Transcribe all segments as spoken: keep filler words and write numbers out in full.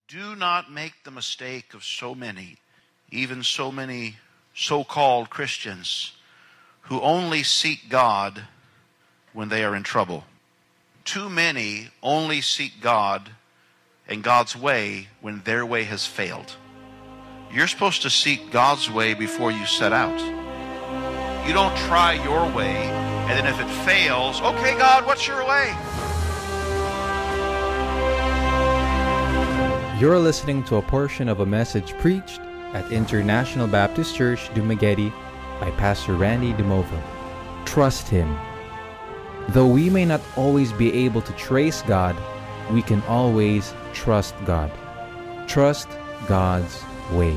Do not make the mistake of so many, even so many so-called Christians, who only seek God when they are in trouble. Too many only seek God and God's way when their way has failed. You're supposed to seek God's way before you set out. You don't try your way, and then if it fails, okay, God, what's your way? You're listening to a portion of a message preached at International Baptist Church, Dumaguete by Pastor Randy DeMova. Trust Him. Though we may not always be able to trace God, we can always trust God. Trust God's way.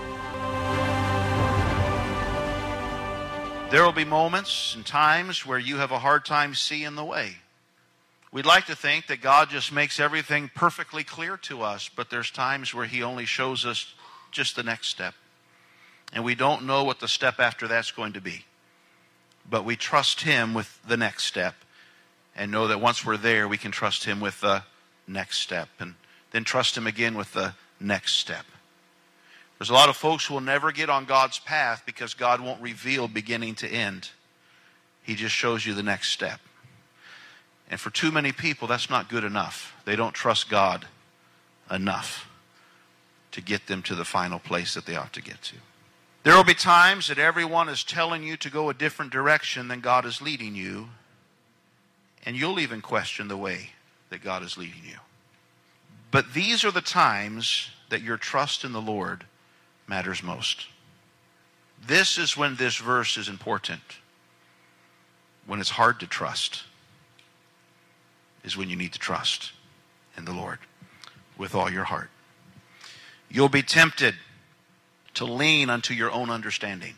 There will be moments and times where you have a hard time seeing the way. We'd like to think that God just makes everything perfectly clear to us, but there's times where He only shows us just the next step. And we don't know what the step after that's going to be. But we trust Him with the next step and know that once we're there, we can trust Him with the next step and then trust Him again with the next step. There's a lot of folks who will never get on God's path because God won't reveal beginning to end. He just shows you the next step. And for too many people, that's not good enough. They don't trust God enough to get them to the final place that they ought to get to. There will be times that everyone is telling you to go a different direction than God is leading you, and you'll even question the way that God is leading you. But these are the times that your trust in the Lord matters most. This is when this verse is important. When it's hard to trust is when you need to trust in the Lord with all your heart. You'll be tempted to lean unto your own understanding,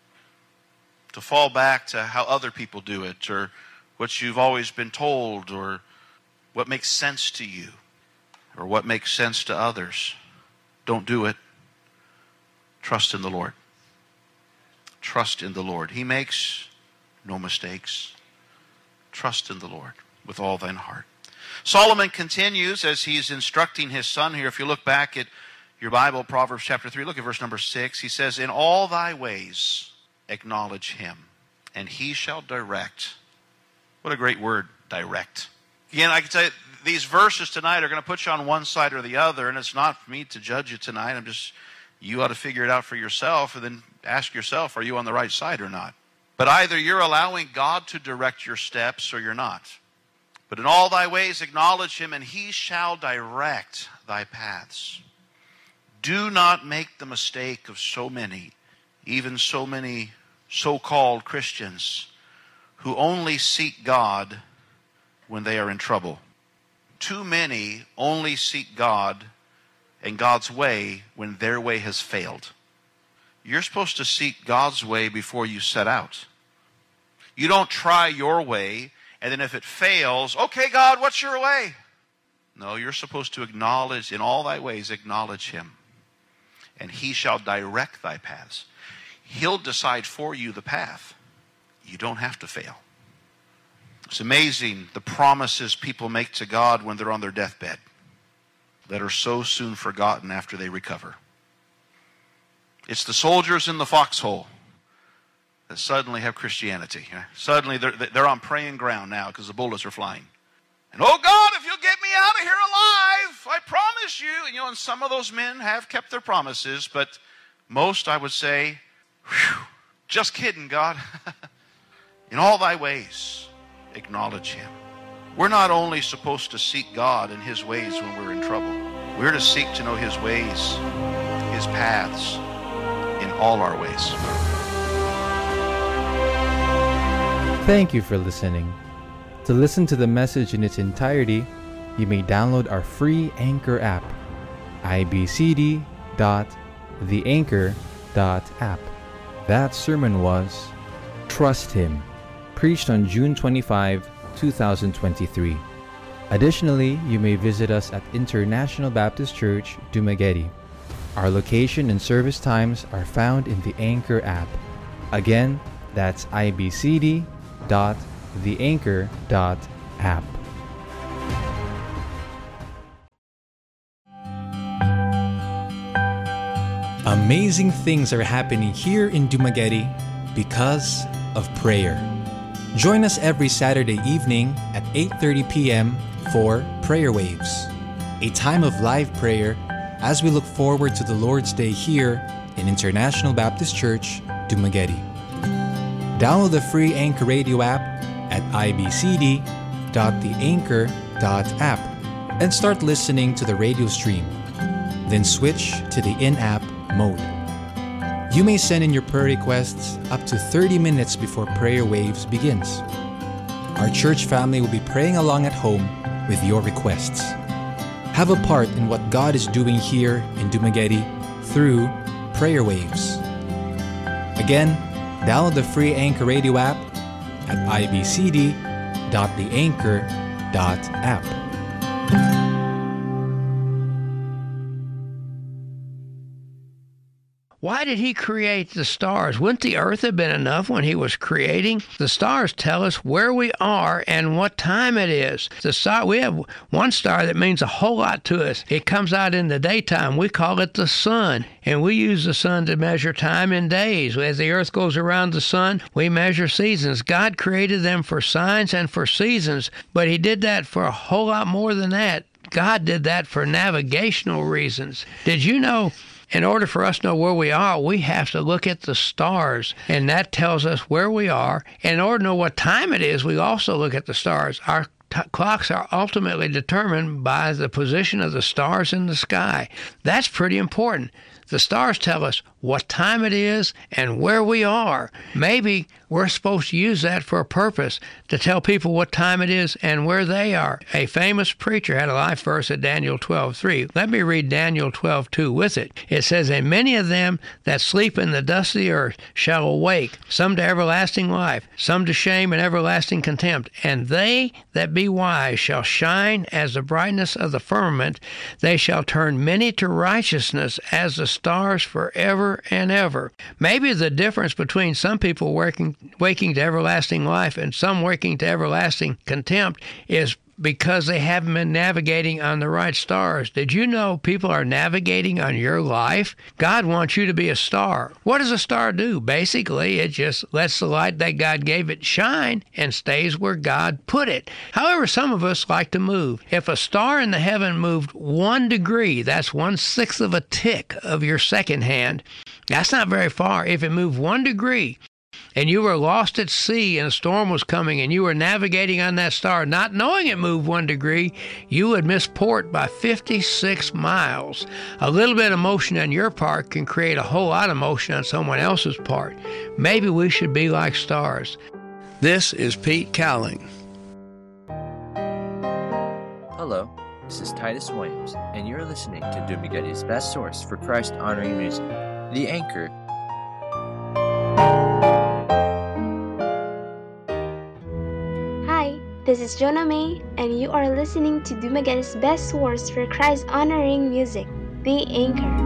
to fall back to how other people do it, or what you've always been told, or what makes sense to you, or what makes sense to others. Don't do it. Trust in the Lord. Trust in the Lord. He makes no mistakes. Trust in the Lord with all thine heart. Solomon continues as he's instructing his son here. If you look back at your Bible, Proverbs chapter three, look at verse number six. He says, in all thy ways acknowledge Him, and He shall direct. What a great word, direct. Again, I can tell you, these verses tonight are going to put you on one side or the other, and it's not for me to judge you tonight. I'm just, you ought to figure it out for yourself, and then ask yourself, are you on the right side or not? But either you're allowing God to direct your steps or you're not. But in all thy ways acknowledge Him, and He shall direct thy paths. Do not make the mistake of so many, even so many so-called Christians, who only seek God when they are in trouble. Too many only seek God and God's way when their way has failed. You're supposed to seek God's way before you set out. You don't try your way, and then if it fails, okay, God, what's your way? No, you're supposed to acknowledge, in all thy ways, acknowledge Him. And He shall direct thy paths. He'll decide for you the path. You don't have to fail. It's amazing the promises people make to God when they're on their deathbed that are so soon forgotten after they recover. It's the soldiers in the foxhole that suddenly have Christianity. Suddenly they're, they're on praying ground now because the bullets are flying. And, oh God, if you'll get me out of here alive, I promise you. And, you know, and some of those men have kept their promises, but most, I would say, whew, just kidding, God. In all thy ways, acknowledge Him. We're not only supposed to seek God and His ways when we're in trouble. We're to seek to know His ways, His paths, in all our ways. Thank you for listening. To listen to the message in its entirety, you may download our free Anchor app, i b c d dot the anchor dot app. That sermon was Trust Him, preached on June twenty-fifth, twenty twenty-three. Additionally, you may visit us at International Baptist Church, Dumaguete. Our location and service times are found in the Anchor app. Again, that's i b c d dot the anchor dot app. Amazing things are happening here in Dumaguete because of prayer. Join us every Saturday evening at eight thirty p.m. for Prayer Waves, a time of live prayer as we look forward to the Lord's Day here in International Baptist Church, Dumaguete. Download the free Anchor Radio app at i b c d dot the anchor dot app and start listening to the radio stream. Then switch to the in-app mode. You may send in your prayer requests up to thirty minutes before Prayer Waves begins. Our church family will be praying along at home with your requests. Have a part in what God is doing here in Dumaguete through Prayer Waves. Again, download the free Anchor Radio app at i b c d dot the anchor dot app. Why did he create the stars? Wouldn't the earth have been enough when he was creating? The stars tell us where we are and what time it is. The star, we have one star that means a whole lot to us. It comes out in the daytime. We call it the sun, and we use the sun to measure time in days. As the earth goes around the sun, we measure seasons. God created them for signs and for seasons, but he did that for a whole lot more than that. God did that for navigational reasons. Did you know? In order for us to know where we are, we have to look at the stars, and that tells us where we are. And in order to know what time it is, we also look at the stars. Our t- clocks are ultimately determined by the position of the stars in the sky. That's pretty important. The stars tell us what time it is and where we are. Maybe we're supposed to use that for a purpose, to tell people what time it is and where they are. A famous preacher had a life verse at Daniel twelve three. Let me read Daniel twelve two with it. It says, "And many of them that sleep in the dust of the earth shall awake, some to everlasting life, some to shame and everlasting contempt. And they that be wise shall shine as the brightness of the firmament. They shall turn many to righteousness as the stars forever and ever." Maybe the difference between some people waking, waking to everlasting life and some waking to everlasting contempt is because they haven't been navigating on the right stars. Did you know people are navigating on your life? God wants you to be a star. What does a star do? Basically, it just lets the light that God gave it shine and stays where God put it. However, some of us like to move. If a star in the heaven moved one degree, that's one-sixth of a tick of your second hand, that's not very far. If it moved one degree, and you were lost at sea and a storm was coming and you were navigating on that star, not knowing it moved one degree, you would miss port by fifty-six miles. A little bit of motion on your part can create a whole lot of motion on someone else's part. Maybe we should be like stars. This is Pete Cowling. Hello, this is Titus Williams, and you're listening to Dumaguete's best source for Christ-honoring music, The Anchor. This is Jonah May, and you are listening to Dumaguete's best source for Christ-honoring music, The Anchor.